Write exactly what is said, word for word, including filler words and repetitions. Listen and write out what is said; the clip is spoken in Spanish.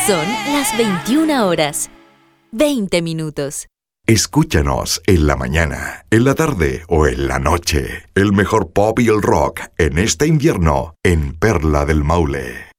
Son las veintiuna horas, veinte minutos. Escúchanos en la mañana, en la tarde o en la noche. El mejor pop y el rock en este invierno en Perla del Maule.